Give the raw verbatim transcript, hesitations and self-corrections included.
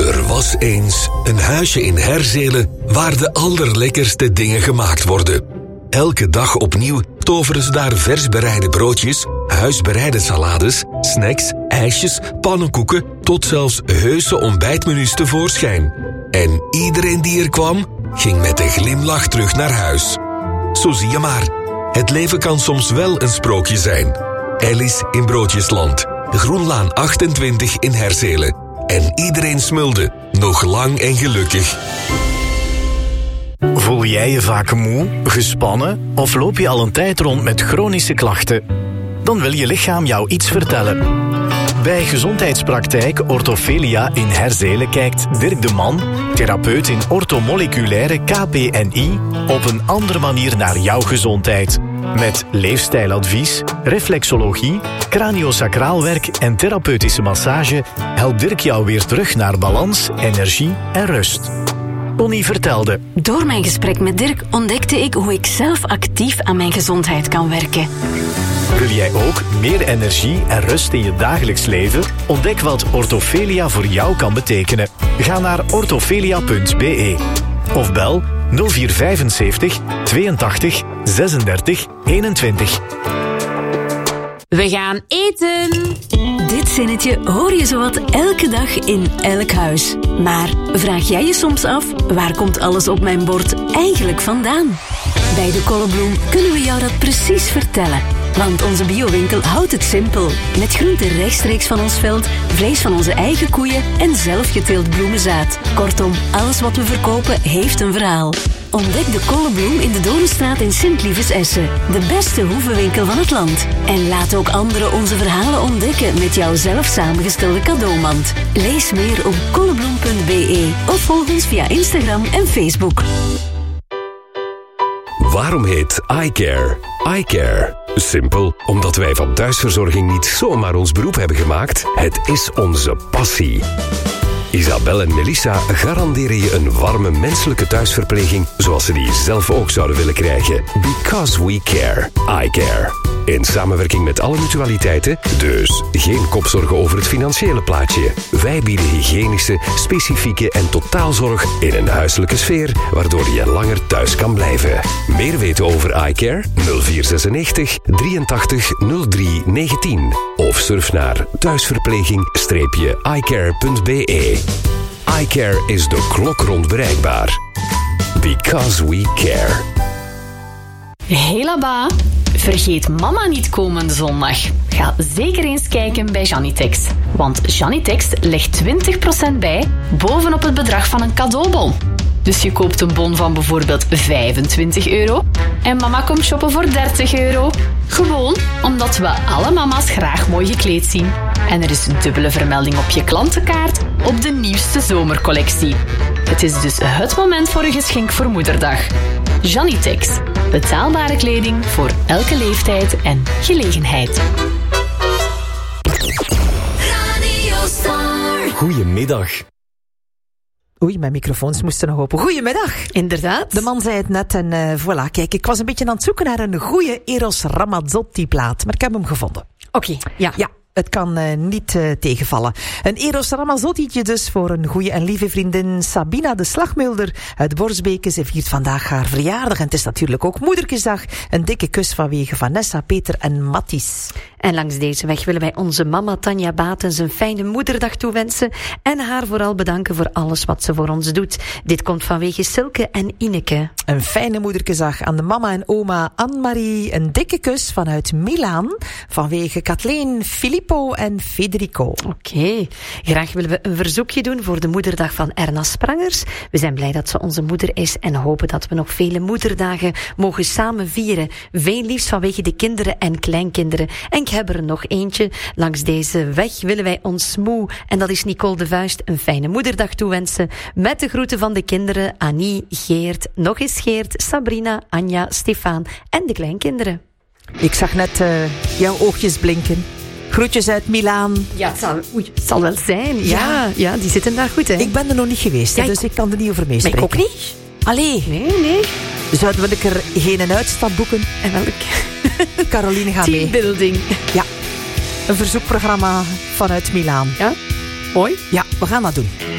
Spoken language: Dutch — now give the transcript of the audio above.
Er was eens een huisje in Herzelen waar de allerlekkerste dingen gemaakt worden. Elke dag opnieuw toveren ze daar vers bereide broodjes, huisbereide salades, snacks, ijsjes, pannenkoeken tot zelfs heuse ontbijtmenu's tevoorschijn. En iedereen die er kwam, ging met een glimlach terug naar huis. Zo zie je maar, het leven kan soms wel een sprookje zijn. Alice in Broodjesland, Groenlaan achtentwintig in Herzelen. En iedereen smulde, nog lang en gelukkig. Voel jij je vaak moe, gespannen of loop je al een tijd rond met chronische klachten? Dan wil je lichaam jou iets vertellen. Bij gezondheidspraktijk Orthofelia in Herzelen kijkt Dirk de Man, therapeut in orthomoleculaire K P N I, op een andere manier naar jouw gezondheid. Met leefstijladvies, reflexologie, craniosacraalwerk en therapeutische massage helpt Dirk jou weer terug naar balans, energie en rust. Connie vertelde. Door mijn gesprek met Dirk ontdekte ik hoe ik zelf actief aan mijn gezondheid kan werken. Wil jij ook meer energie en rust in je dagelijks leven? Ontdek wat Orthofelia voor jou kan betekenen. Ga naar orthofelia punt b e of bel nul vier vijfenzeventig tweeëntachtig zesendertig eenentwintig. We gaan eten! Dit zinnetje hoor je zowat elke dag in elk huis. Maar vraag jij je soms af, waar komt alles op mijn bord eigenlijk vandaan? Bij de Kollebloem kunnen we jou dat precies vertellen. Want onze biowinkel houdt het simpel. Met groenten rechtstreeks van ons veld, vlees van onze eigen koeien en zelf geteeld bloemenzaad. Kortom, alles wat we verkopen heeft een verhaal. Ontdek de Kollebloem in de Doornstraat in Sint-Lievers-Essen. De beste hoevenwinkel van het land. En laat ook anderen onze verhalen ontdekken met jouw zelf samengestelde cadeaumand. Lees meer op kollebloem punt b e of volg ons via Instagram en Facebook. Waarom heet iCare iCare? Simpel, omdat wij van thuisverzorging niet zomaar ons beroep hebben gemaakt. Het is onze passie. Isabel en Melissa garanderen je een warme menselijke thuisverpleging zoals ze die zelf ook zouden willen krijgen. Because we care. iCare. In samenwerking met alle mutualiteiten, dus geen kopzorgen over het financiële plaatje. Wij bieden hygiënische, specifieke en totaalzorg in een huiselijke sfeer, waardoor je langer thuis kan blijven. Meer weten over iCare? nul vier zesennegentig drieëntachtig nul drie negentien of surf naar thuisverpleging i care punt b e. iCare is de klok rond bereikbaar. Because we care. Hey Laba, vergeet mama niet komende zondag. Ga zeker eens kijken bij Janitex. Want Janitex legt twintig procent bij bovenop het bedrag van een cadeaubon. Dus je koopt een bon van bijvoorbeeld vijfentwintig euro en mama komt shoppen voor dertig euro. Gewoon omdat we alle mama's graag mooi gekleed zien. En er is een dubbele vermelding op je klantenkaart op de nieuwste zomercollectie. Het is dus het moment voor een geschenk voor moederdag. Janitex. Betaalbare kleding voor elke leeftijd en gelegenheid. Radio Star. Goedemiddag. Oei, mijn microfoons moesten nog open. Goedemiddag. Inderdaad. De man zei het net en uh, voilà. Kijk, ik was een beetje aan het zoeken naar een goede Eros Ramazzotti-plaat, maar ik heb hem gevonden. Oké, okay, ja. Ja. Het kan uh, niet uh, tegenvallen. Een Eros Ramazzoti'tje dus voor een goede en lieve vriendin Sabina de Slagmulder uit Borsbeke. Ze viert vandaag haar verjaardag en het is natuurlijk ook Moederkesdag. Een dikke kus vanwege Vanessa, Peter en Matties. En langs deze weg willen wij onze mama Tanja Batens een fijne moederdag toewensen en haar vooral bedanken voor alles wat ze voor ons doet. Dit komt vanwege Silke en Ineke. Een fijne Moederkesdag aan de mama en oma Anne-Marie. Een dikke kus vanuit Milaan vanwege Kathleen, Filippo en Federico. Oké, okay. Graag willen we een verzoekje doen voor de moederdag van Erna Sprangers. We zijn blij dat ze onze moeder is en hopen dat we nog vele moederdagen mogen samen vieren. Veel liefst vanwege de kinderen en kleinkinderen. En ik heb er nog eentje. Langs deze weg willen wij ons moe, en dat is Nicole de Vuist, een fijne moederdag toewensen. Met de groeten van de kinderen Annie, Geert, nog eens Geert, Sabrina, Anja, Stefan en de kleinkinderen. Ik zag net uh, jouw oogjes blinken. Groetjes uit Milaan. Ja, het zal, oei, het zal wel zijn. Ja, ja, ja, die zitten daar goed, hè. Ik ben er nog niet geweest, ja, dus ik, ik kan er niet over meespreken. Maar ik ook niet. Allee. Nee, nee. Zouden we er geen uitstap boeken? En welk? Caroline gaat mee. Teambuilding. Ja. Een verzoekprogramma vanuit Milaan. Ja. Mooi. Ja, we gaan dat doen.